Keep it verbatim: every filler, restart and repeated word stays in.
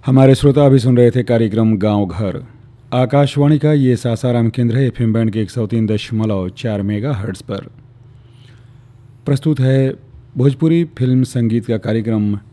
हमारे श्रोता अभी सुन रहे थे कार्यक्रम गांव घर। आकाशवाणी का ये सासाराम केंद्र है। एफएम बैंड के एक सौ तीन दशमलव चार मेगा हर्ट्ज पर प्रस्तुत है भोजपुरी फिल्म संगीत का कार्यक्रम